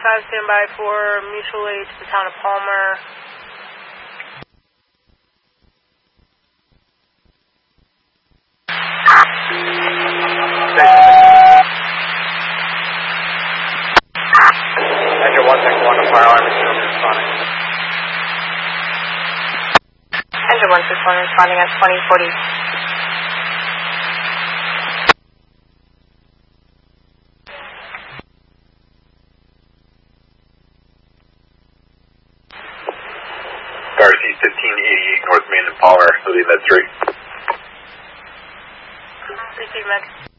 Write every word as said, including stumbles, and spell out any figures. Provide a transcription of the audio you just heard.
twenty-five, stand by for mutual aid to the town of Palmer. Engine one six one to fire alarm is responding. Engine one six one responding at twenty forty. Darcy fifteen eighty-eight North Main and Palmer, leave that three. Receive, Med.